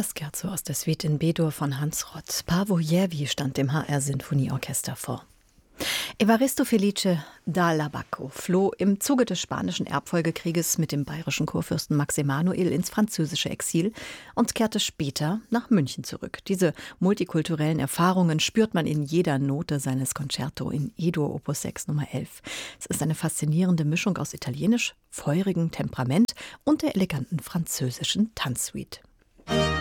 Das Scherzo aus der Suite in B-Dur von Hans Rott. Paavo Järvi stand dem HR-Sinfonieorchester vor. Evaristo Felice da Labacco floh im Zuge des Spanischen Erbfolgekrieges mit dem bayerischen Kurfürsten Max Emanuel ins französische Exil und kehrte später nach München zurück. Diese multikulturellen Erfahrungen spürt man in jeder Note seines Concerto in E-Dur Opus 6 Nummer 11. Es ist eine faszinierende Mischung aus italienisch, feurigem Temperament und der eleganten französischen Tanzsuite.